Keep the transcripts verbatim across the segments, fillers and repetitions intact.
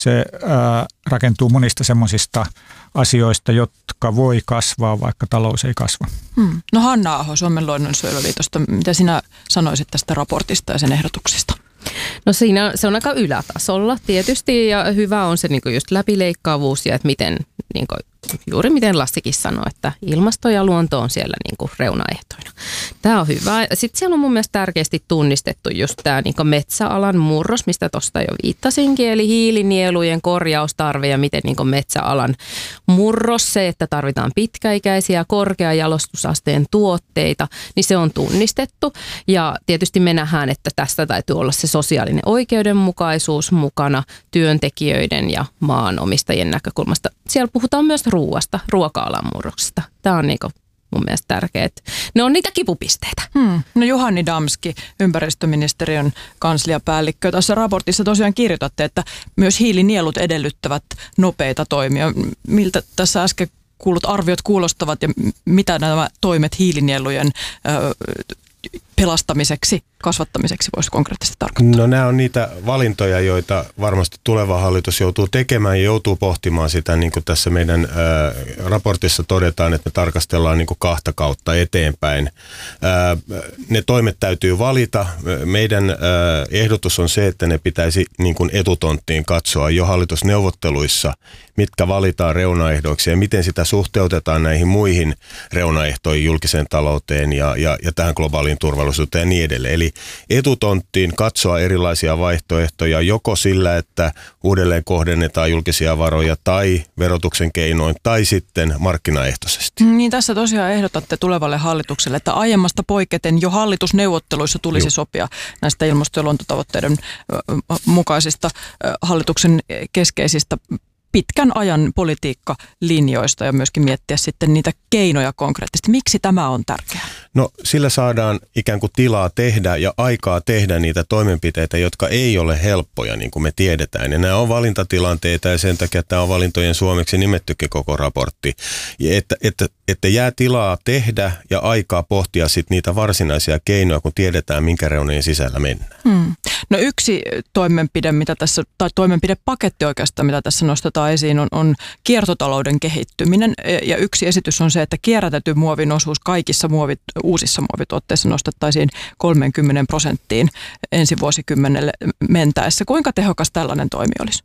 Se ää, rakentuu monista semmoisista asioista, jotka voi kasvaa, vaikka talous ei kasva. Hmm. No Hanna-Aho Suomen luonnonsuojeluliitosta, mitä sinä sanoisit tästä raportista ja sen ehdotuksista? No siinä se on aika ylätasolla tietysti ja hyvä on se niin kuin just läpileikkaavuus ja että miten, niin kuin, juuri miten Lassikin sanoi, että ilmasto ja luonto on siellä niin kuin reunaehtoina. Tämä on hyvä. Sitten siellä on mun mielestä tärkeästi tunnistettu just tämä niin kuin metsäalan murros, mistä tuosta jo viittasinkin, eli hiilinielujen korjaustarve ja miten niin kuin metsäalan murros, se, että tarvitaan pitkäikäisiä korkean jalostusasteen tuotteita, niin se on tunnistettu. Ja tietysti me nähdään, että tästä täytyy olla se sosiaalinen oikeudenmukaisuus mukana työntekijöiden ja maanomistajien näkökulmasta. Siellä puhutaan myös ruoasta, ruoka-alan murroksesta. Tämä on niin kuin mun mielestä tärkeää. Ne on niitä kipupisteitä. Hmm. No Juhani Damski, ympäristöministeriön kansliapäällikkö. Tässä raportissa tosiaan kirjoitatte, että myös hiilinielut edellyttävät nopeita toimia. Miltä tässä äsken kuullut arviot kuulostavat ja mitä nämä toimet hiilinielujen ö, pelastamiseksi, kasvattamiseksi voisi konkreettisesti tarkoittaa? No nämä on niitä valintoja, joita varmasti tuleva hallitus joutuu tekemään ja joutuu pohtimaan sitä, niin kuin tässä meidän ää, raportissa todetaan, että me tarkastellaan niin kuin kahta kautta eteenpäin. Ää, ne toimet täytyy valita. Meidän ää, ehdotus on se, että ne pitäisi niin kuin etutonttiin katsoa jo hallitusneuvotteluissa, mitkä valitaan reunaehdoiksi ja miten sitä suhteutetaan näihin muihin reunaehtoihin julkiseen talouteen ja, ja, ja tähän globaaliin turvallisuuteen ja niin edelleen. Eli etutonttiin katsoa erilaisia vaihtoehtoja joko sillä, että uudelleen kohdennetaan julkisia varoja tai verotuksen keinoin tai sitten markkinaehtoisesti. Niin tässä tosiaan ehdotatte tulevalle hallitukselle, että aiemmasta poiketen jo hallitusneuvotteluissa tulisi Juh. sopia näistä ilmasto- ja luontotavoitteiden mukaisista hallituksen keskeisistä pitkän ajan politiikkalinjoista ja myöskin miettiä sitten niitä keinoja konkreettisesti. Miksi tämä on tärkeää? No sillä saadaan ikään kuin tilaa tehdä ja aikaa tehdä niitä toimenpiteitä, jotka ei ole helppoja, niin kuin me tiedetään. Ja nämä on valintatilanteita ja sen takia tämä on valintojen suomeksi nimettykin koko raportti. Ja että, että, että jää tilaa tehdä ja aikaa pohtia sitten niitä varsinaisia keinoja, kun tiedetään, minkä reunojen sisällä mennään. Hmm. No yksi toimenpide, mitä tässä, tai toimenpidepaketti oikeastaan, mitä tässä nostetaan esiin, on, on kiertotalouden kehittyminen. Ja yksi esitys on se, että kierrätetyn muovin osuus kaikissa muovit, uusissa muovituotteissa nostettaisiin kolmekymmentä prosenttiin ensi vuosikymmenelle mentäessä. Kuinka tehokas tällainen toimi olisi?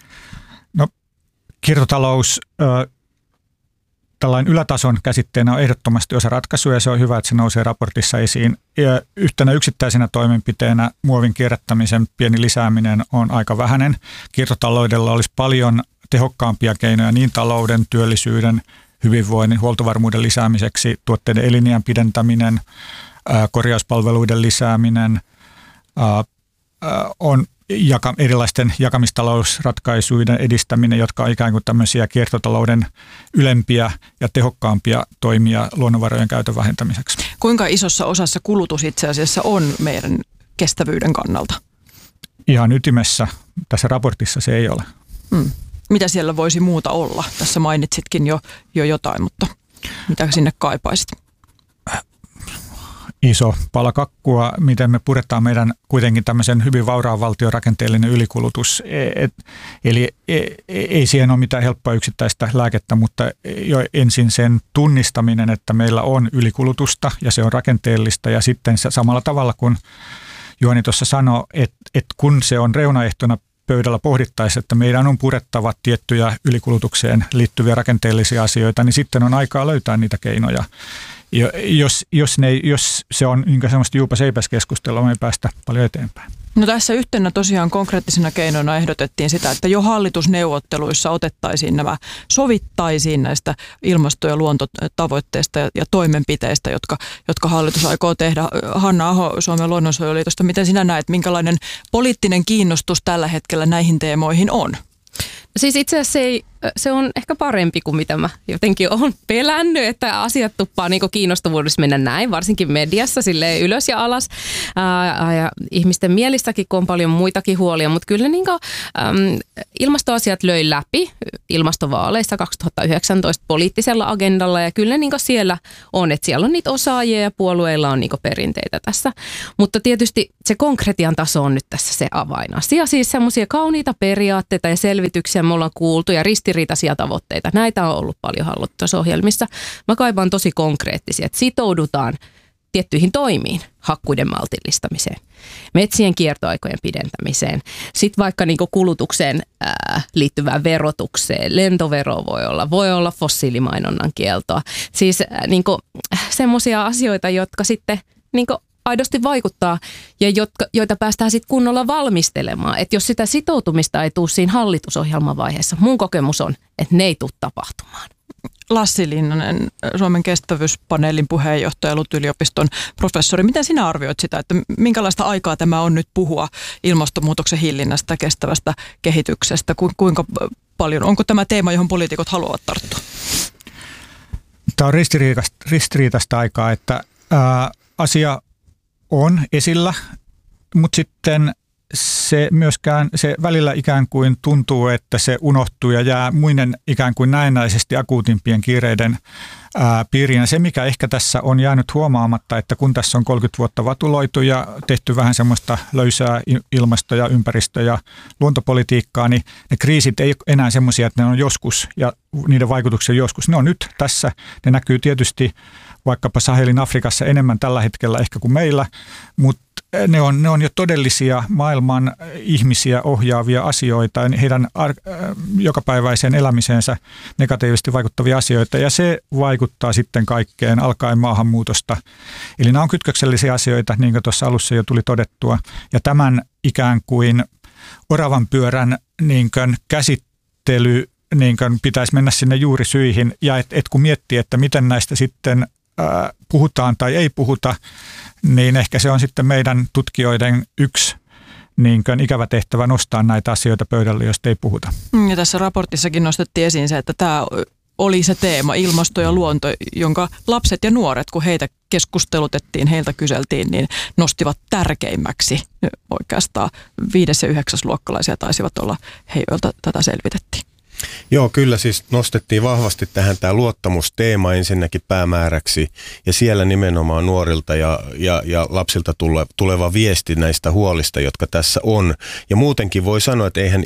No kiertotalous ö, tällainen ylätason käsitteenä on ehdottomasti osa ratkaisuja ja se on hyvä, että se nousee raportissa esiin. Ja yhtenä yksittäisenä toimenpiteenä muovin kierrättämisen pieni lisääminen on aika vähäinen. Kiertotaloudella olisi paljon tehokkaampia keinoja niin talouden, työllisyyden, hyvinvoinnin, huoltovarmuuden lisäämiseksi, tuotteiden eliniän pidentäminen, ää, korjauspalveluiden lisääminen, ää, ää, on jaka, erilaisten jakamistalousratkaisuiden edistäminen, jotka on ikään kuin tämmöisiä kiertotalouden ylempiä ja tehokkaampia toimia luonnonvarojen käytön vähentämiseksi. Kuinka isossa osassa kulutus itse asiassa on meidän kestävyyden kannalta? Ihan ytimessä tässä raportissa se ei ole. Hmm. Mitä siellä voisi muuta olla? Tässä mainitsitkin jo, jo jotain, mutta mitä sinne kaipaisit? Iso pala kakkua, miten me puretaan meidän kuitenkin tämmöisen hyvin vauraan valtion rakenteellinen ylikulutus. Et, eli ei siihen ole mitään helppoa yksittäistä lääkettä, mutta jo ensin sen tunnistaminen, että meillä on ylikulutusta ja se on rakenteellista ja sitten samalla tavalla kuin Juhani tuossa sanoi, että, että kun se on reunaehtona pöydällä pohdittaisiin, että meidän on purettava tiettyjä ylikulutukseen liittyviä rakenteellisia asioita, niin sitten on aikaa löytää niitä keinoja. Jos, jos, ne, jos se on niin semmoista juupas-eipäs keskustelua, me ei päästä paljon eteenpäin. No tässä yhtenä tosiaan konkreettisena keinoina ehdotettiin sitä, että jo hallitusneuvotteluissa otettaisiin nämä, sovittaisiin näistä ilmasto- ja luontotavoitteista ja, ja toimenpiteistä, jotka, jotka hallitus aikoo tehdä. Hanna-Aho Suomen luonnonsuojeluliitosta, miten sinä näet, minkälainen poliittinen kiinnostus tällä hetkellä näihin teemoihin on? Siis itse asiassa se ei se on ehkä parempi kuin mitä mä jotenkin olen pelännyt, että asiat tuppaa niin kiinnostavuudessa mennä näin, varsinkin mediassa silleen ylös ja alas. Ää, ja ihmisten mielistäkin, kun on paljon muitakin huolia, mutta kyllä niin kuin, äm, ilmastoasiat löi läpi ilmastovaaleissa kaksituhattayhdeksäntoista poliittisella agendalla ja kyllä niin kuin siellä on, että siellä on niitä osaajia ja puolueilla on niin kuin perinteitä tässä. Mutta tietysti se konkretian taso on nyt tässä se avainasia, siis semmoisia kauniita periaatteita ja selvityksiä me ollaan kuultu ja ristiriitaisia tavoitteita. Näitä on ollut paljon hallitusohjelmissa. Mä kaipaan tosi konkreettisia, että sitoudutaan tiettyihin toimiin, hakkuiden maltillistamiseen, metsien kiertoaikojen pidentämiseen, sitten vaikka niinku kulutukseen ää, liittyvään verotukseen, lentovero voi olla, voi olla fossiilimainonnan kieltoa. Siis niinku, semmoisia asioita, jotka sitten niinku aidosti vaikuttaa ja jotka, joita päästään sitten kunnolla valmistelemaan. Että jos sitä sitoutumista ei tule siinä hallitusohjelman vaiheessa, mun kokemus on, että ne ei tule tapahtumaan. Lassi Linnanen, Suomen kestävyyspaneelin puheenjohtaja, L U T-yliopiston professori. Miten sinä arvioit sitä, että minkälaista aikaa tämä on nyt puhua ilmastonmuutoksen hillinnästä, kestävästä kehityksestä? Kuinka paljon, onko tämä teema, johon poliitikot haluavat tarttua? Tämä on ristiriitaista, ristiriitaista aikaa, että ää, asia on esillä, mutta sitten se myöskään, se välillä ikään kuin tuntuu, että se unohtuu ja jää muinen ikään kuin näennäisesti akuutimpien kiireiden ää, piiriin. Ja se, mikä ehkä tässä on jäänyt huomaamatta, että kun tässä on kolmekymmentä vuotta vatuloitu ja tehty vähän semmoista löysää ilmasto- ja ympäristö- ja luontopolitiikkaa, niin ne kriisit ei ole enää semmoisia, että ne on joskus ja niiden vaikutuksia joskus. Ne on nyt tässä. Ne näkyy tietysti vaikkapa Sahelin Afrikassa enemmän tällä hetkellä ehkä kuin meillä, mutta ne on, ne on jo todellisia maailman ihmisiä ohjaavia asioita, heidän ar- jokapäiväiseen elämiseensä negatiivisesti vaikuttavia asioita, ja se vaikuttaa sitten kaikkeen alkaen maahanmuutosta. Eli nämä on kytköksellisiä asioita, niin kuin tuossa alussa jo tuli todettua, ja tämän ikään kuin oravan pyörän niin kuin käsittely niin kuin pitäisi mennä sinne juurisyihin, ja et, et kun miettii, että miten näistä sitten ää, puhutaan tai ei puhuta, niin ehkä se on sitten meidän tutkijoiden yksi niin kuin ikävä tehtävä nostaa näitä asioita pöydälle, josta ei puhuta. Ja tässä raportissakin nostettiin esiin se, että tämä oli se teema, ilmasto ja luonto, jonka lapset ja nuoret, kun heitä keskustelutettiin, heiltä kyseltiin, niin nostivat tärkeimmäksi. Oikeastaan viides ja yhdeksäs luokkalaisia taisivat olla he, joilta tätä selvitettiin. Joo, kyllä siis nostettiin vahvasti tähän tämä luottamusteema ensinnäkin päämääräksi ja siellä nimenomaan nuorilta ja, ja, ja lapsilta tule, tuleva viesti näistä huolista, jotka tässä on. Ja muutenkin voi sanoa, että eihän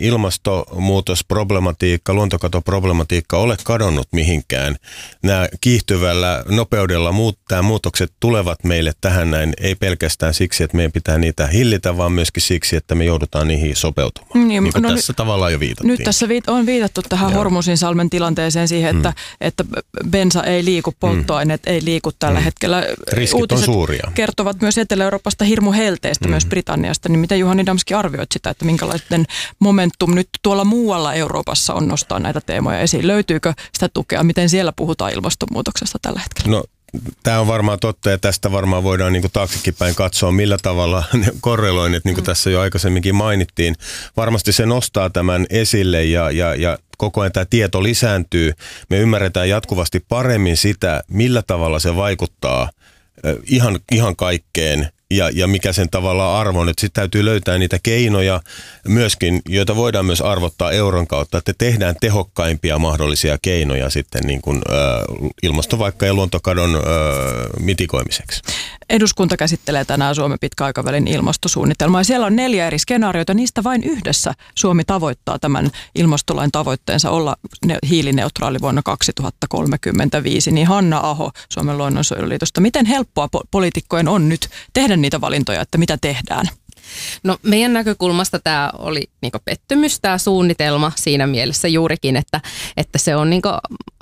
ilmastonmuutosproblematiikka, luontokatoproblematiikka ole kadonnut mihinkään. Nämä kiihtyvällä nopeudella muut, tämä muutokset tulevat meille tähän näin, ei pelkästään siksi, että meidän pitää niitä hillitä, vaan myöskin siksi, että me joudutaan niihin sopeutumaan. Niin, niin kuin no tässä nyt, tavallaan jo viitattiin. Nyt tässä viit- on viitattu tähän Hormuzinsalmen tilanteeseen siihen, että, mm. että bensa ei liiku, polttoaineet mm. ei liiku tällä mm. hetkellä. Riskit Uutiset on suuria. Kertovat myös Etelä-Euroopasta hirmu helteestä, mm. myös Britanniasta. Niin miten Juhani Damski arvioit sitä, että minkälainen momentum nyt tuolla muualla Euroopassa on nostaa näitä teemoja esiin? Löytyykö sitä tukea? Miten siellä puhutaan ilmastonmuutoksesta tällä hetkellä? No. Tämä on varmaan totta ja tästä varmaan voidaan niin kuin taaksekin päin katsoa, millä tavalla ne korreloinnit, niin kuin mm. tässä jo aikaisemminkin mainittiin. Varmasti se nostaa tämän esille ja, ja, ja koko ajan tämä tieto lisääntyy. Me ymmärretään jatkuvasti paremmin sitä, millä tavalla se vaikuttaa ihan, ihan kaikkeen. Ja, ja mikä sen tavallaan arvo on, että sitten täytyy löytää niitä keinoja myöskin, joita voidaan myös arvottaa euron kautta, että tehdään tehokkaimpia mahdollisia keinoja sitten niin kuin, äh, ilmastovaikka- ja luontokadon äh, mitikoimiseksi. Eduskunta käsittelee tänään Suomen pitkäaikavälin ilmastosuunnitelmaa ja siellä on neljä eri skenaariota. Niistä vain yhdessä Suomi tavoittaa tämän ilmastolain tavoitteensa olla hiilineutraali vuonna kaksituhattakolmekymmentäviisi. Niin Hanna Aho Suomen luonnonsuojeluliitosta, miten helppoa po- poliitikkojen on nyt tehdä niitä valintoja, että mitä tehdään? No meidän näkökulmasta tämä oli niinku pettymys, tämä suunnitelma siinä mielessä juurikin, että, että se on niinku,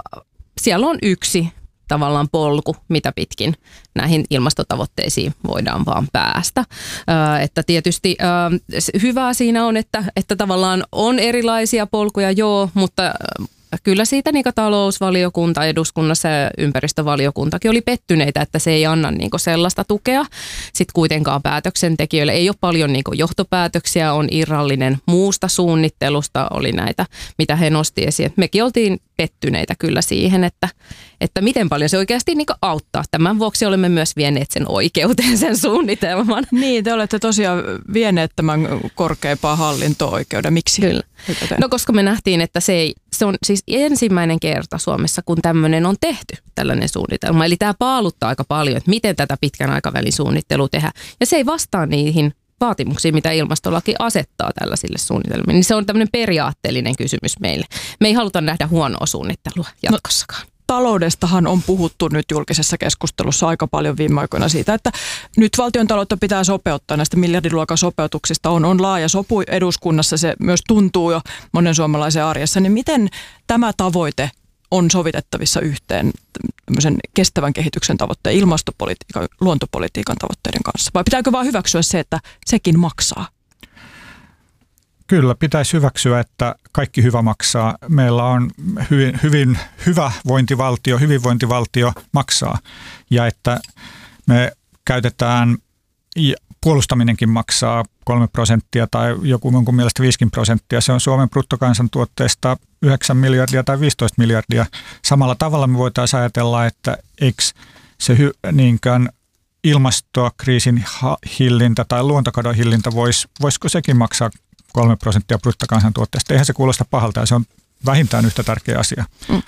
siellä on yksi tavallaan polku, mitä pitkin näihin ilmastotavoitteisiin voidaan vaan päästä. Äh, että tietysti äh, hyvää siinä on, että, että tavallaan on erilaisia polkuja, joo, mutta kyllä siitä niin talousvaliokunta eduskunnassa ja ympäristövaliokuntakin oli pettyneitä, että se ei anna niin sellaista tukea. Sitten kuitenkaan päätöksentekijöille ei ole paljon niin johtopäätöksiä, on irrallinen muusta suunnittelusta, oli näitä, mitä he nosti esiin. Et mekin oltiin pettyneitä kyllä siihen, että, että miten paljon se oikeasti niin auttaa. Tämän vuoksi olemme myös vieneet sen oikeuteen, sen suunnitelman. Niin, te olette tosiaan vieneet tämän korkeimpaan hallinto-oikeuden. Miksi? Kyllä. No koska me nähtiin, että se, ei, se on siis ensimmäinen kerta Suomessa, kun tämmöinen on tehty, tällainen suunnitelma. Eli tämä paaluttaa aika paljon, että miten tätä pitkän aikavälin suunnittelua tehdään. Ja se ei vastaa niihin vaatimuksiin, mitä ilmastolaki asettaa tällaisille suunnitelmille. Niin se on tämmöinen periaatteellinen kysymys meille. Me ei haluta nähdä huonoa suunnittelua jatkossakaan. No. Taloudestahan on puhuttu nyt julkisessa keskustelussa aika paljon viime aikoina siitä, että nyt valtiontaloutta pitää sopeuttaa. Näistä miljardiluokan sopeutuksista on, on laaja sopu eduskunnassa, se myös tuntuu jo monen suomalaisen arjessa. Niin miten tämä tavoite on sovitettavissa yhteen tämmöisen kestävän kehityksen tavoitteen, ilmastopolitiikan, luontopolitiikan tavoitteiden kanssa? Vai pitääkö vaan hyväksyä se, että sekin maksaa? Kyllä, pitäisi hyväksyä, että kaikki hyvä maksaa. Meillä on hyvin, hyvin hyvä vointivaltio, hyvinvointivaltio maksaa. Ja että me käytetään, puolustaminenkin maksaa kolme prosenttia tai joku jonkun mielestä viisikin prosenttia. Se on Suomen bruttokansantuotteesta yhdeksän miljardia tai viisitoista miljardia. Samalla tavalla me voitaisiin ajatella, että eikö se hy, niinkään ilmastokriisin hillintä tai luontokadon hillintä, vois, voisiko sekin maksaa kolme prosenttia bruttokansantuotteesta. Eihän se kuulosta pahalta ja se on vähintään yhtä tärkeä asia. Mm.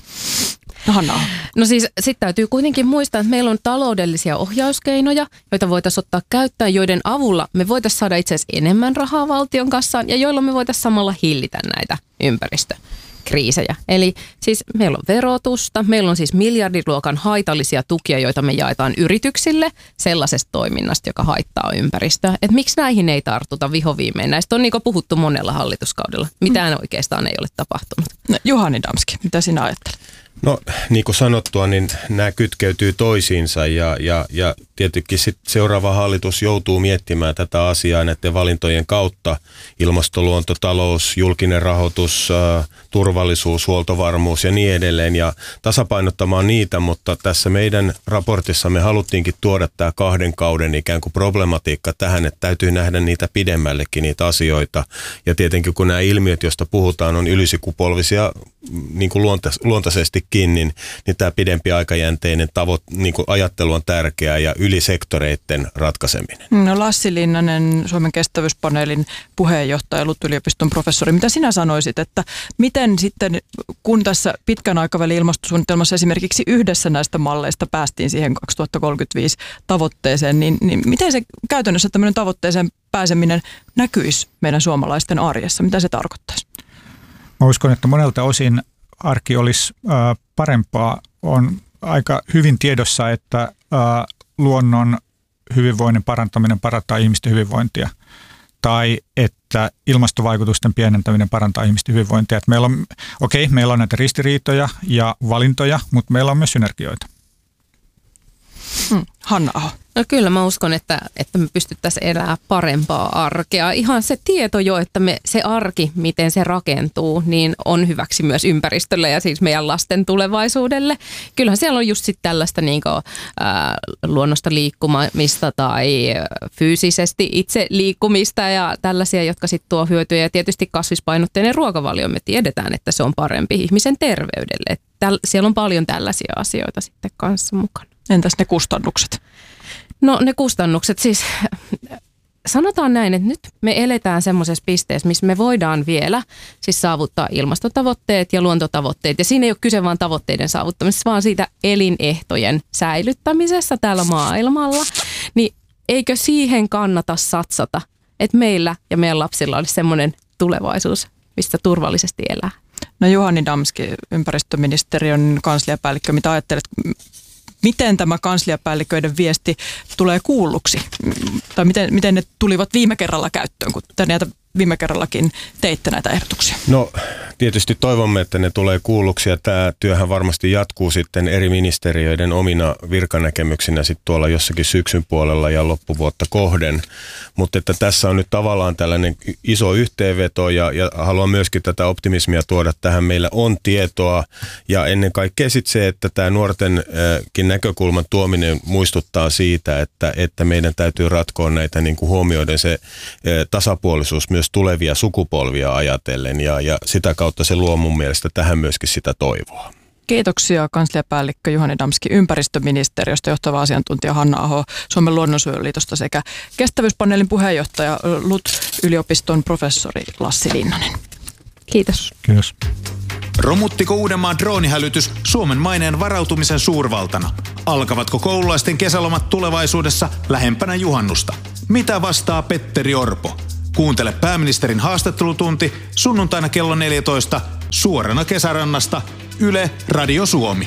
No Hanna. No siis sitten täytyy kuitenkin muistaa, että meillä on taloudellisia ohjauskeinoja, joita voitaisiin ottaa käyttöön, joiden avulla me voitaisiin saada itse asiassa enemmän rahaa valtion kassaan ja joilla me voitaisiin samalla hillitä näitä ympäristökriisejä. Eli siis meillä on verotusta, meillä on siis miljardiluokan haitallisia tukia, joita me jaetaan yrityksille sellaisesta toiminnasta, joka haittaa ympäristöä. Että miksi näihin ei tartuta vihoviimein? Näistä on niin kuin puhuttu monella hallituskaudella. Mitään oikeastaan ei ole tapahtunut. No, Juhani Damski, mitä sinä ajattelet? No niin kuin sanottua, niin nämä kytkeytyy toisiinsa ja, ja, ja tietenkin sit seuraava hallitus joutuu miettimään tätä asiaa näiden valintojen kautta. Ilmastoluonto, talous, julkinen rahoitus, äh, turvallisuus, huoltovarmuus ja niin edelleen ja tasapainottamaan niitä, mutta tässä meidän raportissa me haluttiinkin tuoda tämä kahden kauden ikään kuin problematiikka tähän, että täytyy nähdä niitä pidemmällekin niitä asioita ja tietenkin kun nämä ilmiöt, joista puhutaan, on ylisukupolvisia niin kuin luontaisestikin, niin, niin tämä pidempi aikajänteinen tavoite, niin kuin ajattelu on tärkeää ja yli sektoreiden ratkaiseminen. No Lassi Linnanen, Suomen kestävyyspaneelin puheenjohtaja, LUT-yliopiston professori, mitä sinä sanoisit, että miten sitten, kun tässä pitkän aikavälin ilmastosuunnitelmassa esimerkiksi yhdessä näistä malleista päästiin siihen kaksituhattakolmekymmentäviisi tavoitteeseen, niin, niin miten se käytännössä tämmöinen tavoitteeseen pääseminen näkyisi meidän suomalaisten arjessa? Mitä se tarkoittaisi? Mä uskon, että monelta osin arki olisi ää, parempaa. On aika hyvin tiedossa, että ää, luonnon hyvinvoinnin parantaminen parantaa ihmisten hyvinvointia tai että ilmastovaikutusten pienentäminen parantaa ihmisten hyvinvointia. Et meillä on, okei, meillä on näitä ristiriitoja ja valintoja, mutta meillä on myös synergioita. Hmm. Hanna Aho. No kyllä mä uskon, että, että me pystyttäisiin elämään parempaa arkea. Ihan se tieto jo, että me, se arki, miten se rakentuu, niin on hyväksi myös ympäristölle ja siis meidän lasten tulevaisuudelle. Kyllähän siellä on just sitten tällaista niin kuin, ää, luonnosta liikkumista tai fyysisesti itse liikkumista ja tällaisia, jotka sitten tuo hyötyjä. Ja tietysti kasvispainotteinen ruokavalio, me tiedetään, että se on parempi ihmisen terveydelle. Täl, siellä on paljon tällaisia asioita sitten kanssa mukana. Entäs ne kustannukset? No ne kustannukset siis, sanotaan näin, että nyt me eletään semmoisessa pisteessä, missä me voidaan vielä siis saavuttaa ilmastotavoitteet ja luontotavoitteet. Ja siinä ei ole kyse vain tavoitteiden saavuttamisessa, vaan siitä elinehtojen säilyttämisessä täällä maailmalla. Niin eikö siihen kannata satsata, että meillä ja meidän lapsilla olisi semmoinen tulevaisuus, mistä turvallisesti elää? No Juhani Damski, ympäristöministeriön kansliapäällikkö, mitä ajattelet? Miten tämä kansliapäälliköiden viesti tulee kuulluksi? Tai miten, miten ne tulivat viime kerralla käyttöön, kun te näitä viime kerrallakin teitte näitä ehdotuksia? No tietysti toivomme, että ne tulee kuulluksi ja tämä työhän varmasti jatkuu sitten eri ministeriöiden omina virkanäkemyksinä sitten tuolla jossakin syksyn puolella ja loppuvuotta kohden. Mutta että tässä on nyt tavallaan tällainen iso yhteenveto ja, ja haluan myöskin tätä optimismia tuoda tähän. Meillä on tietoa ja ennen kaikkea sitten se, että tämä nuortenkin näkökulman tuominen muistuttaa siitä, että, että meidän täytyy ratkoa näitä niin kuin huomioiden se tasapuolisuus myös tulevia sukupolvia ajatellen ja, ja sitä kautta se luo mun mielestä tähän myöskin sitä toivoa. Kiitoksia kansliapäällikkö Juhani Damski ympäristöministeriöstä, johtava asiantuntija Hanna Aho Suomen luonnonsuojeluliitosta sekä kestävyyspaneelin puheenjohtaja L U T-yliopiston professori Lassi Linnanen. Kiitos. Kiitos. Romuttiko Uudenmaan droonihälytys Suomen maineen varautumisen suurvaltana? Alkavatko koululaisten kesälomat tulevaisuudessa lähempänä juhannusta? Mitä vastaa Petteri Orpo? Kuuntele pääministerin haastattelutunti sunnuntaina kello neljätoista suorana Kesärannasta Yle Radio Suomi.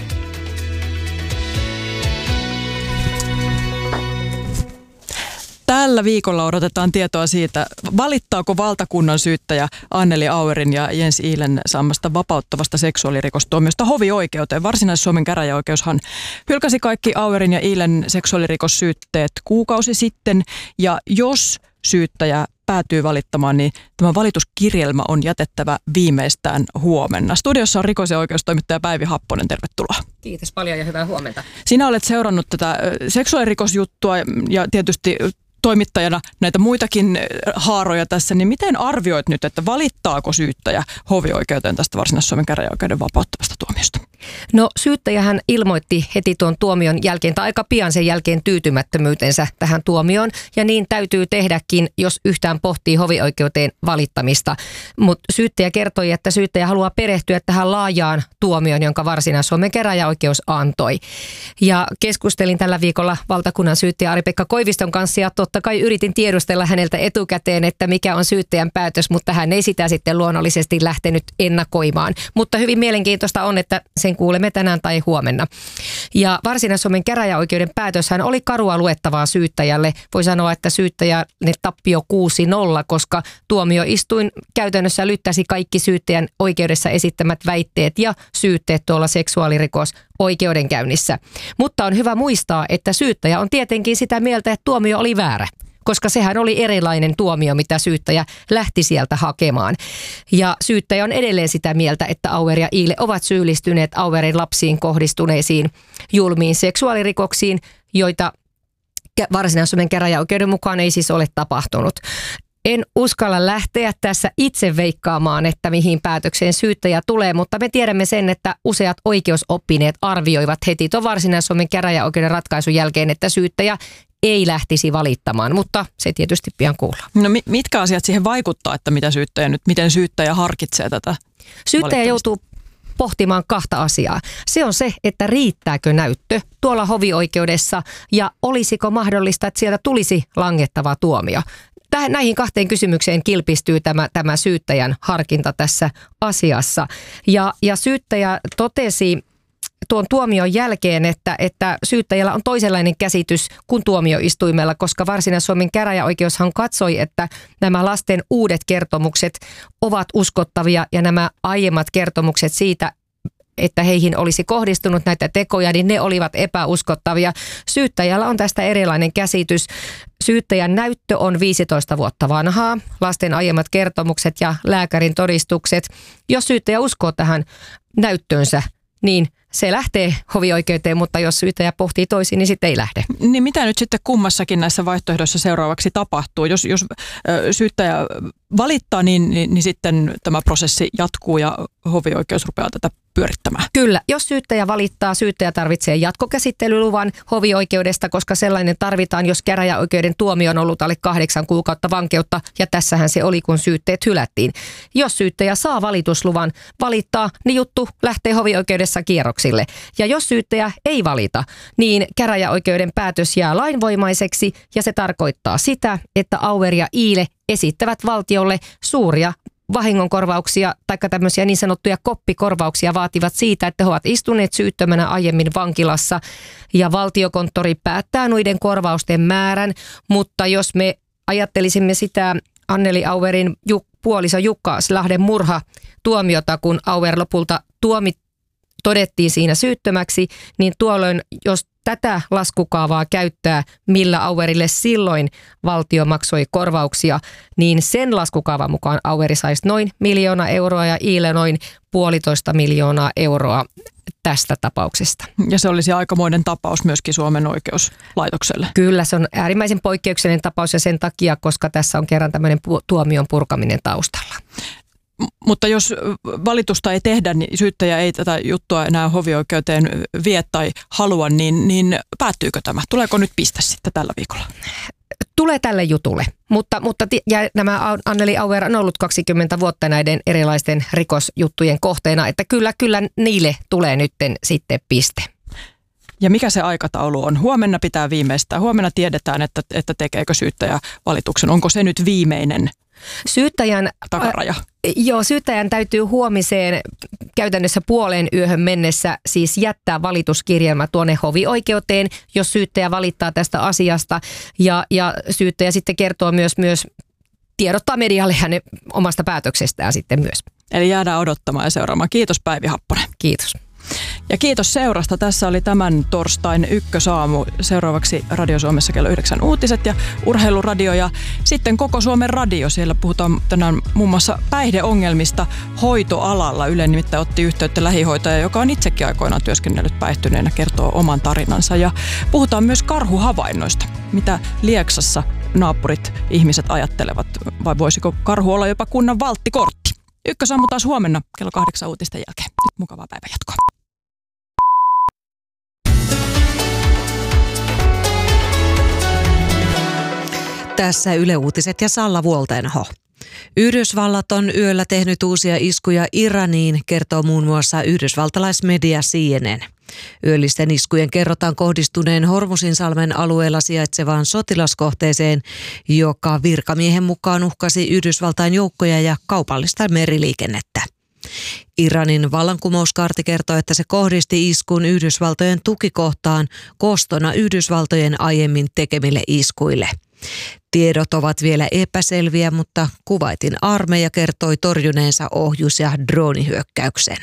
Tällä viikolla odotetaan tietoa siitä, valittaako valtakunnan syyttäjä Anneli Auerin ja Jens Ihlen saamasta vapauttavasta seksuaalirikostuomiosta hovioikeuteen. Varsinais-Suomen käräjäoikeushan hylkäsi kaikki Auerin ja Ihlen seksuaalirikossyytteet kuukausi sitten. Ja jos syyttäjä päätyy valittamaan, niin tämä valituskirjelmä on jätettävä viimeistään huomenna. Studiossa on rikos- ja oikeustoimittaja Päivi Happonen, tervetuloa. Kiitos paljon ja hyvää huomenta. Sinä olet seurannut tätä seksuaalirikosjuttua ja tietysti toimittajana näitä muitakin haaroja tässä, niin miten arvioit nyt, että valittaako syyttäjä hovioikeuteen tästä Varsinais-Suomen käräjäoikeuden vapauttavasta tuomiosta? No syyttäjähän ilmoitti heti tuon tuomion jälkeen tai aika pian sen jälkeen tyytymättömyytensä tähän tuomioon ja niin täytyy tehdäkin, jos yhtään pohtii hovioikeuteen valittamista. Mutta syyttäjä kertoi, että syyttäjä haluaa perehtyä tähän laajaan tuomioon, jonka Varsinais-Suomen käräjäoikeus antoi. Ja keskustelin tällä viikolla valtakunnan syyttäjä Ari-Pekka Koiviston kanssa ja totta kai yritin tiedustella häneltä etukäteen, että mikä on syyttäjän päätös, mutta hän ei sitä sitten luonnollisesti lähtenyt ennakoimaan. Mutta hyvin mielenkiintoista on, että sen kuulemme tänään tai huomenna. Ja Varsinais-Suomen käräjäoikeuden päätöshän oli karua luettavaa syyttäjälle. Voi sanoa, että syyttäjä ne tappio kuusi nolla, koska tuomioistuin käytännössä lyttäsi kaikki syyttäjän oikeudessa esittämät väitteet ja syytteet tuolla seksuaalirikos oikeudenkäynnissä. Mutta on hyvä muistaa, että syyttäjä on tietenkin sitä mieltä, että tuomio oli väärä, koska sehän oli erilainen tuomio, mitä syyttäjä lähti sieltä hakemaan. Ja syyttäjä on edelleen sitä mieltä, että Auer ja Ihle ovat syyllistyneet Auerin lapsiin kohdistuneisiin julmiin seksuaalirikoksiin, joita Varsinais-Suomen käräjäoikeuden mukaan ei siis ole tapahtunut. En uskalla lähteä tässä itse veikkaamaan, että mihin päätökseen syyttäjä tulee, mutta me tiedämme sen, että useat oikeusoppineet arvioivat heti tuon Varsinais-Suomen käräjäoikeuden ratkaisun jälkeen, että syyttäjä ei lähtisi valittamaan, mutta se tietysti pian kuullaan. No mitkä asiat siihen vaikuttaa, että mitä syyttäjä nyt, miten syyttäjä harkitsee tätä? Syyttäjä joutuu pohtimaan kahta asiaa. Se on se, että riittääkö näyttö tuolla hovioikeudessa ja olisiko mahdollista, että sieltä tulisi langettava tuomio. Tähän, näihin kahteen kysymykseen kilpistyy tämä, tämä syyttäjän harkinta tässä asiassa. Ja, ja syyttäjä totesi tuon tuomion jälkeen, että, että syyttäjällä on toisenlainen käsitys kuin tuomioistuimella, koska Varsinais-Suomen käräjäoikeushan katsoi, että nämä lasten uudet kertomukset ovat uskottavia ja nämä aiemmat kertomukset siitä, että heihin olisi kohdistunut näitä tekoja, niin ne olivat epäuskottavia. Syyttäjällä on tästä erilainen käsitys. Syyttäjän näyttö on viisitoista vuotta vanhaa, lasten aiemmat kertomukset ja lääkärin todistukset. Jos syyttäjä uskoo tähän näyttönsä, niin se lähtee hovioikeuteen, mutta jos syyttäjä pohtii toisin, niin sitten ei lähde. Niin mitä nyt sitten kummassakin näissä vaihtoehdoissa seuraavaksi tapahtuu? Jos, jos syyttäjä valittaa, niin, niin, niin sitten tämä prosessi jatkuu ja hovioikeus rupeaa tätä pyörittämään. Kyllä, jos syyttäjä valittaa, syyttäjä tarvitsee jatkokäsittelyluvan hovioikeudesta, koska sellainen tarvitaan, jos käräjäoikeuden tuomio on ollut alle kahdeksan kuukautta vankeutta, ja tässähän se oli, kun syytteet hylättiin. Jos syyttäjä saa valitusluvan valittaa, niin juttu lähtee hovioikeudessa kierroksille. Ja jos syyttäjä ei valita, niin käräjäoikeuden päätös jää lainvoimaiseksi, ja se tarkoittaa sitä, että Auer ja Ihle esittävät valtiolle suuria vahingonkorvauksia tai tämmöisiä niin sanottuja koppikorvauksia vaativat siitä, että he ovat istuneet syyttömänä aiemmin vankilassa ja valtiokonttori päättää noiden korvausten määrän, mutta jos me ajattelisimme sitä Anneli Auerin juk, puoliso Jukka Slahden murha tuomiota, kun Auer lopulta tuomi, todettiin siinä syyttömäksi, niin tuolloin, jos tätä laskukaavaa käyttää, millä Auerille silloin valtio maksoi korvauksia, niin sen laskukaavan mukaan Aueri saisi noin miljoona euroa ja Iile noin puolitoista miljoonaa euroa tästä tapauksesta. Ja se olisi aikamoinen tapaus myöskin Suomen oikeuslaitokselle. Kyllä, se on äärimmäisen poikkeuksellinen tapaus ja sen takia, koska tässä on kerran tämmöinen tuomion purkaminen taustalla. Mutta jos valitusta ei tehdä, niin syyttäjä ei tätä juttua enää hovioikeuteen vie tai halua, niin, niin päättyykö tämä? Tuleeko nyt piste sitten tällä viikolla? Tulee tälle jutulle, mutta, mutta ja nämä Anneli Auer on ollut kaksikymmentä vuotta näiden erilaisten rikosjuttujen kohteena, että kyllä, kyllä niille tulee nyt sitten piste. Ja mikä se aikataulu on? Huomenna pitää viimeistää. Huomenna tiedetään, että, että tekeekö syyttäjä valituksen. Onko se nyt viimeinen syyttäjän takaraja? Äh, joo, syyttäjän täytyy huomiseen käytännössä puoleen yöhön mennessä siis jättää valituskirjelmä tuonne hovioikeuteen, jos syyttäjä valittaa tästä asiasta. Ja, ja syyttäjä sitten kertoo myös, myös tiedottaa medialle hänen omasta päätöksestään sitten myös. Eli jäädään odottamaan ja seuraamaan. Kiitos Päivi Happonen. Kiitos. Ja kiitos seurasta. Tässä oli tämän torstain ykkösaamu. Seuraavaksi Radio Suomessa kello yhdeksän uutiset ja urheiluradio ja sitten koko Suomen radio. Siellä puhutaan tänään muun muassa päihdeongelmista hoitoalalla. Yle nimittäin otti yhteyttä lähihoitaja, joka on itsekin aikoinaan työskennellyt päihtyneenä, kertoo oman tarinansa. Ja puhutaan myös karhuhavainnoista. Mitä Lieksassa naapurit ihmiset ajattelevat vai voisiko karhu olla jopa kunnan valttikortti? Ykkösaamu taas huomenna kello kahdeksan uutisten jälkeen. Nyt mukavaa päivänjatkoa. Tässä Yle Uutiset ja Salla Vuoltenho. Yhdysvallat on yöllä tehnyt uusia iskuja Iraniin, kertoo muun muassa yhdysvaltalaismedia C N N. Yöllisten iskujen kerrotaan kohdistuneen Hormuzinsalmen alueella sijaitsevaan sotilaskohteeseen, joka virkamiehen mukaan uhkasi Yhdysvaltain joukkoja ja kaupallista meriliikennettä. Iranin vallankumouskaarti kertoo, että se kohdisti iskun Yhdysvaltojen tukikohtaan kostona Yhdysvaltojen aiemmin tekemille iskuille. Tiedot ovat vielä epäselviä, mutta Kuwaitin armeija kertoi torjuneensa ohjus- ja droonihyökkäyksen.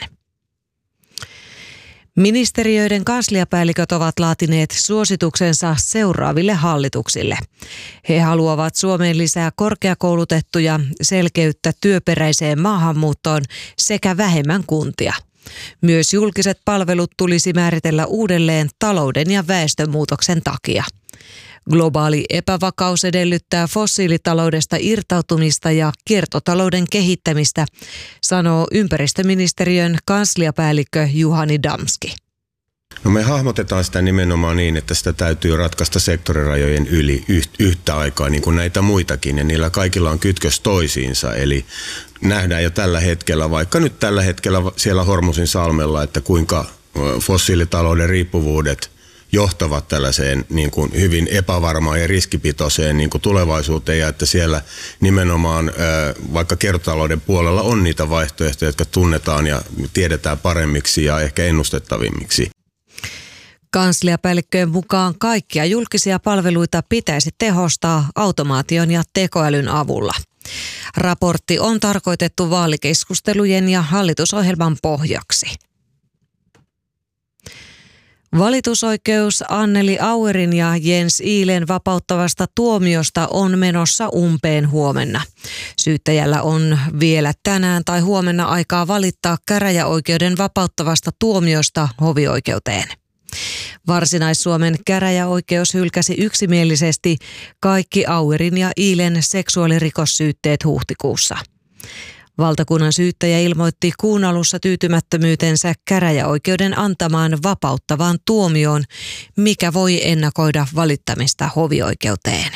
Ministeriöiden kansliapäälliköt ovat laatineet suosituksensa seuraaville hallituksille. He haluavat Suomeen lisää korkeakoulutettuja, selkeyttä työperäiseen maahanmuuttoon sekä vähemmän kuntia. Myös julkiset palvelut tulisi määritellä uudelleen talouden ja väestönmuutoksen takia. Globaali epävakaus edellyttää fossiilitaloudesta irtautumista ja kiertotalouden kehittämistä, sanoo ympäristöministeriön kansliapäällikkö Juhani Damski. No me hahmotetaan sitä nimenomaan niin, että sitä täytyy ratkaista sektorirajojen yli yhtä aikaa, niin kuin näitä muitakin, ja niillä kaikilla on kytkös toisiinsa. Eli nähdään jo tällä hetkellä, vaikka nyt tällä hetkellä siellä Hormuzinsalmella, että kuinka fossiilitalouden riippuvuudet johtavat tällaiseen niin kuin hyvin epävarmaan ja riskipitoiseen niin kuin tulevaisuuteen, ja että siellä nimenomaan vaikka kiertotalouden puolella on niitä vaihtoehtoja, jotka tunnetaan ja tiedetään paremmiksi ja ehkä ennustettavimmiksi. Kansliapäällikköjen mukaan kaikkia julkisia palveluita pitäisi tehostaa automaation ja tekoälyn avulla. Raportti on tarkoitettu vaalikeskustelujen ja hallitusohjelman pohjaksi. Valitusoikeus Anneli Auerin ja Jens Iilen vapauttavasta tuomiosta on menossa umpeen huomenna. Syyttäjällä on vielä tänään tai huomenna aikaa valittaa käräjäoikeuden vapauttavasta tuomiosta hovioikeuteen. Varsinais-Suomen käräjäoikeus hylkäsi yksimielisesti kaikki Auerin ja Iilen seksuaalirikossyytteet huhtikuussa. Valtakunnan syyttäjä ilmoitti kuun alussa tyytymättömyytensä käräjäoikeuden antamaan vapauttavaan tuomioon, mikä voi ennakoida valittamista hovioikeuteen.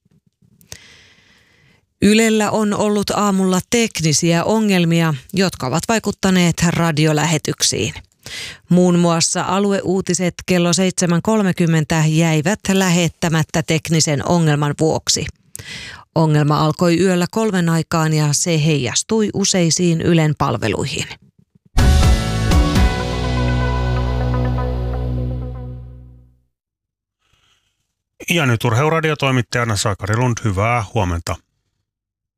Ylellä on ollut aamulla teknisiä ongelmia, jotka ovat vaikuttaneet radiolähetyksiin. Muun muassa alueuutiset kello seitsemän kolmekymmentä jäivät lähettämättä teknisen ongelman vuoksi. Ongelma alkoi yöllä kolmen aikaan ja se heijastui useisiin Ylen palveluihin. Ja nyt urheiluradiotoimittajana Sakari Lund, hyvää huomenta.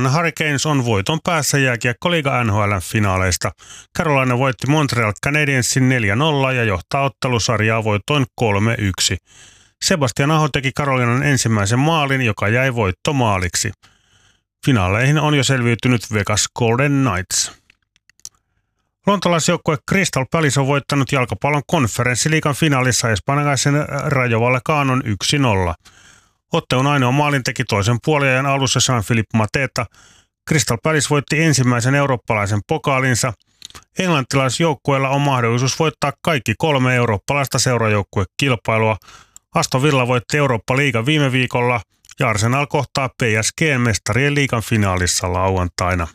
Carolina Hurricanes on voiton päässä jääkiekkoliiga N H L:n finaaleista. Carolina voitti Montreal Canadiensin neljä nolla ja johtaa ottelusarjaa voitoin kolme yksi. Sebastian Aho teki Carolinan ensimmäisen maalin, joka jäi voittomaaliksi. Finaaleihin on jo selviytynyt Vegas Golden Knights. Lontolaisjoukkue Crystal Palace on voittanut jalkapallon konferenssiliigan finaalissa espanjalaisen Rayo Vallecanon yksi nolla. Ottelun ainoa maalin teki toisen puoliajan alussa Jean-Philippe Mateta. Crystal Palace voitti ensimmäisen eurooppalaisen pokaalinsa. Englantilaisjoukkueella on mahdollisuus voittaa kaikki kolme eurooppalaista seurajoukkuekilpailua. Aston Villa voitti Eurooppa-liigan viime viikolla ja Arsenal kohtaa P S G:n mestarien liigan finaalissa lauantaina.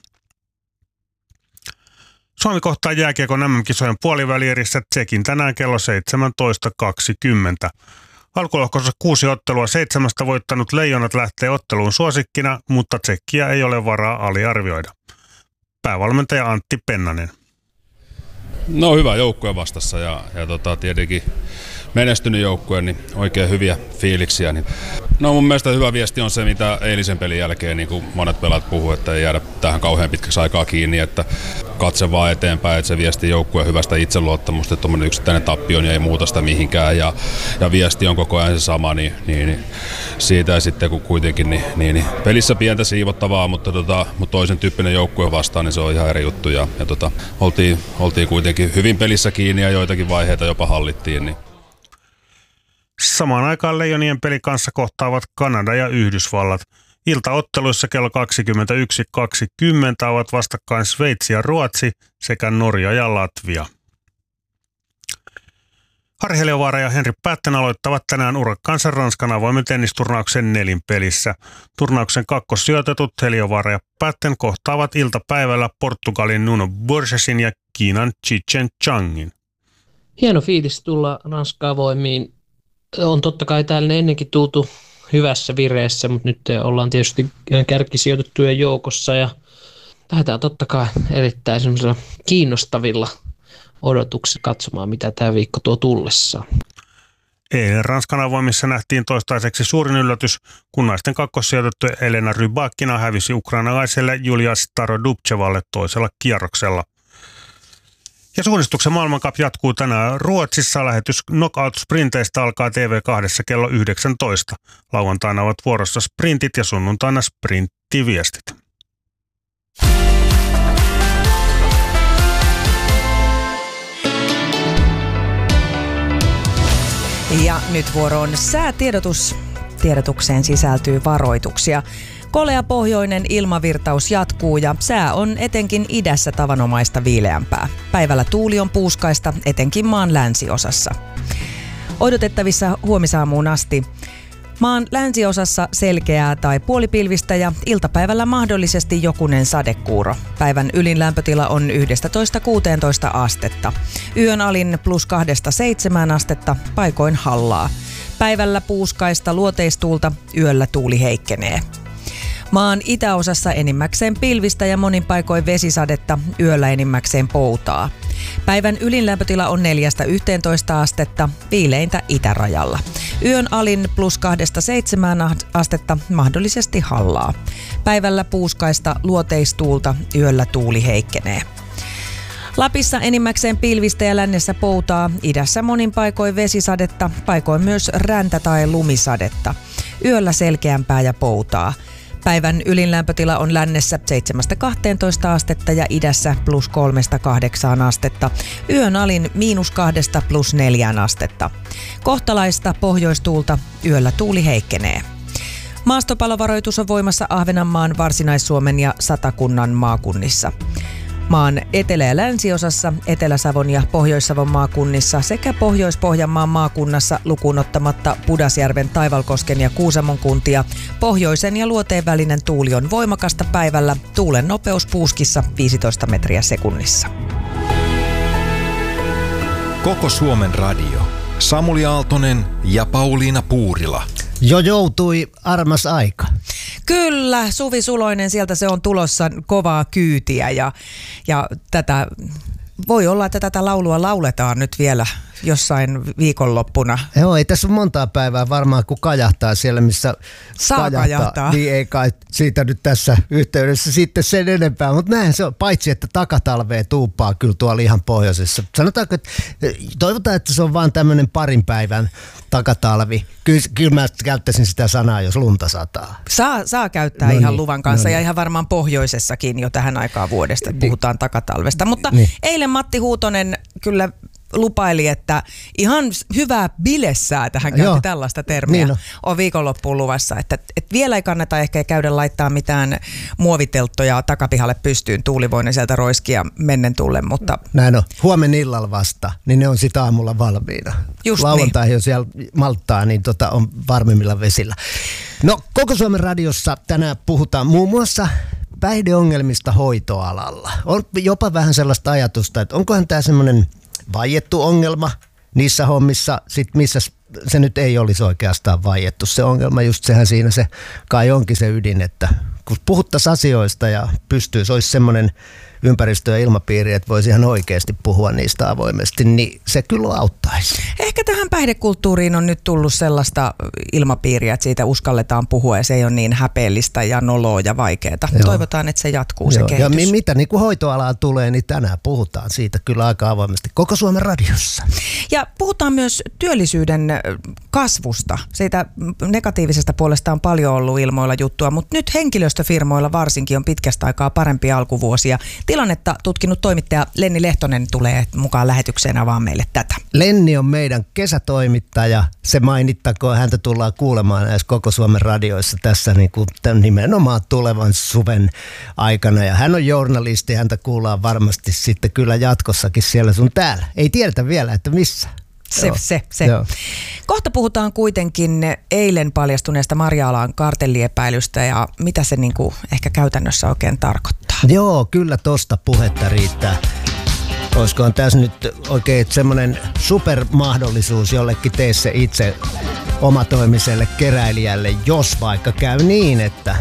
Suomi kohtaa jääkiekon M M-kisojen puolivälierissä Tsekin tänään kello seitsemäntoista kaksikymmentä. Alkulohkossa kuusi ottelua seitsemästä voittanut Leijonat lähtee otteluun suosikkina, mutta Tsekkiä ei ole varaa aliarvioida. Päävalmentaja Antti Pennanen. No hyvä joukkue vastassa ja, ja tota, tietenkin menestynyt joukkue, niin oikein hyviä fiiliksiä. Niin. No mun mielestä hyvä viesti on se, mitä eilisen pelin jälkeen niin kuin monet pelaat puhuu, että ei jäädä tähän kauhean pitkäksi aikaa kiinni, että katse vaan eteenpäin, että se viesti joukkueen hyvästä itseluottamusta, että tuommoinen yksittäinen tappio niin ei muuta sitä mihinkään ja, ja viesti on koko ajan se sama, niin, niin, niin siitä ja sitten kun kuitenkin niin, niin, niin pelissä pientä siivottavaa, mutta, tota, mutta toisen tyyppinen joukkue vastaan, niin se on ihan eri juttu ja, ja tota, oltiin, oltiin kuitenkin hyvin pelissä kiinni ja joitakin vaiheita jopa hallittiin. Niin. Samaan aikaan Leijonien peli kanssa kohtaavat Kanada ja Yhdysvallat. Iltaotteluissa kello kaksikymmentäyksi kaksikymmentä ovat vastakkain Sveitsi ja Ruotsi sekä Norja ja Latvia. Harri Heliövaara ja Henri Päätten aloittavat tänään urakkaansa Ranskan avoimen tennisturnauksen nelinpelissä. Turnauksen kakkossijoitetut Heliövaara ja Päätten kohtaavat iltapäivällä Portugalin Nuno Burgesin ja Kiinan Chichen Changin. Hieno fiilis tulla Ranskan avoimiin. On totta kai täällä ennenkin tultu hyvässä vireessä, mutta nyt ollaan tietysti kärkisijoitettujen joukossa ja lähdetään totta kai erittäin semmoisilla kiinnostavilla odotuksilla katsomaan, mitä tämä viikko tuo tullessaan. Eilen Ranskan avoimissa nähtiin toistaiseksi suurin yllätys, kun naisten kakkossijoitettu Elena Rybakina hävisi ukrainalaiselle Julia Starodubtsevalle toisella kierroksella. Ja suunnistuksen maailmancup jatkuu tänään Ruotsissa. Lähetys knockout-sprinteistä alkaa T V kaksi kello yhdeksäntoista. Lauantaina ovat vuorossa sprintit ja sunnuntaina sprinttiviestit. Ja nyt vuoroon säätiedotus. Tiedotukseen sisältyy varoituksia. Kolea pohjoinen ilmavirtaus jatkuu ja sää on etenkin idässä tavanomaista viileämpää. Päivällä tuuli on puuskaista etenkin maan länsiosassa. Odotettavissa huomisaamuun asti. Maan länsiosassa selkeää tai puolipilvistä ja iltapäivällä mahdollisesti jokunen sadekuuro. Päivän ylin lämpötila on yksitoista kuusitoista astetta. Yön alin plus kahdesta seitsemään astetta, paikoin hallaa. Päivällä puuskaista luoteistuulta, yöllä tuuli heikkenee. Maan itäosassa enimmäkseen pilvistä ja monin paikoin vesisadetta, yöllä enimmäkseen poutaa. Päivän ylin lämpötila on neljästä yhteentoista astetta, viileintä itärajalla. Yön alin plus kahdesta seitsemään astetta, mahdollisesti hallaa. Päivällä puuskaista luoteistuulta, yöllä tuuli heikkenee. Lapissa enimmäkseen pilvistä ja lännessä poutaa, idässä monin paikoin vesisadetta, paikoin myös räntä- tai lumisadetta. Yöllä selkeämpää ja poutaa. Päivän ylin lämpötila on lännessä seitsemästä kahteentoista astetta ja idässä plus kolmesta kahdeksaan astetta. Yön alin miinus kahdesta plus neljään astetta. Kohtalaista pohjoistuulta, yöllä tuuli heikkenee. Maastopalovaroitus on voimassa Ahvenanmaan, Varsinais-Suomen ja Satakunnan maakunnissa. Maan etelä- ja länsiosassa, Etelä-Savon ja Pohjois-Savon maakunnissa sekä Pohjois-Pohjanmaan maakunnassa lukuun ottamatta Pudasjärven, Taivalkosken ja Kuusamon kuntia. Pohjoisen ja luoteen välinen tuuli on voimakasta päivällä. Tuulen nopeus puuskissa viisitoista metriä sekunnissa. Koko Suomen radio. Samuli Aaltonen ja Pauliina Puurila. Jo joutui armas aika. Kyllä, Suvi Suloinen, sieltä se on tulossa kovaa kyytiä ja, ja tätä, voi olla, että tätä laulua lauletaan nyt vielä jossain viikonloppuna. Joo, ei tässä ole montaa päivää varmaan, kun kajahtaa siellä, missä saa kajahtaa. kajahtaa. Niin ei kai siitä nyt tässä yhteydessä sitten sen enempää, mutta näin se on, paitsi että takatalvea tuuppaa kyllä tuolla ihan pohjoisessa. Sanotaanko, että toivotaan, että se on vaan tämmöinen parin päivän takatalvi. Kyllä, kyllä mä käyttäisin sitä sanaa, jos lunta sataa. Saa, saa käyttää no ihan niin, luvan kanssa no ja niin. ihan varmaan pohjoisessakin jo tähän aikaan vuodesta, että puhutaan takatalvesta. Mutta niin. eilen Matti Huutonen kyllä lupaili, että ihan hyvää bilessää tähän käytti Joo. tällaista termiä. Niin on viikonloppuun luvassa, että, että vielä ei kannata ehkä käydä laittaa mitään muovitelttoja takapihalle pystyyn, tuulivoinen sieltä roiskia mennen tullen, mutta näin on. Huomenna illalla vasta, niin ne on sitä aamulla valmiina. Just Lauantai, jos siellä malttaa, niin tota on varmemmilla vesillä. No, Koko Suomen radiossa tänään puhutaan muun muassa päihdeongelmista hoitoalalla. On jopa vähän sellaista ajatusta, että onkohan tämä semmoinen vaiettu ongelma niissä hommissa, sit missä se nyt ei olisi oikeastaan vaiettu se ongelma, just sehän siinä se kai onkin se ydin, että kun puhuttaisiin asioista ja pystyisi, olisi semmoinen ympäristö ja ilmapiiri, että voisi ihan oikeasti puhua niistä avoimesti, niin se kyllä auttaisi. ehkä tähän päihdekulttuuriin on nyt tullut sellaista ilmapiiriä, että siitä uskalletaan puhua ja se ei ole niin häpeellistä ja noloa ja vaikeaa. Toivotaan, että se jatkuu se Joo. kehitys. Ja mi- mitä niin kuin hoitoalaan tulee, niin tänään puhutaan siitä kyllä aika avoimesti Koko Suomen radiossa. Ja puhutaan myös työllisyyden kasvusta. Siitä negatiivisesta puolesta on paljon ollut ilmoilla juttua, mutta nyt henkilöstöfirmoilla varsinkin on pitkästä aikaa parempia alkuvuosia. Tilannetta tutkinut toimittaja Lenni Lehtonen tulee mukaan lähetykseen avaamaan meille tätä. Lenni on meidän kesätoimittaja. Se mainittakoon, häntä tullaan kuulemaan näissä Koko Suomen radioissa tässä niin kuin nimenomaan tulevan suven aikana. Ja hän on journalisti, häntä kuullaan varmasti sitten kyllä jatkossakin siellä sun täällä. Ei tiedetä vielä, että missä. Se, Joo. se, se. Joo. Kohta puhutaan kuitenkin eilen paljastuneesta Marja-alan kartelliepäilystä ja mitä se niin kuin ehkä käytännössä oikein tarkoittaa. Joo, kyllä tosta puhetta riittää. Olisikohan tässä nyt oikein semmoinen supermahdollisuus jollekin tee se itse omatoimiselle keräilijälle, jos vaikka käy niin, että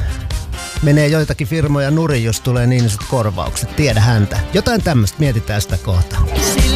menee joitakin firmoja nurin, jos tulee niin isot korvaukset. Tiedä häntä. Jotain tämmöistä, mietitään sitä kohtaa.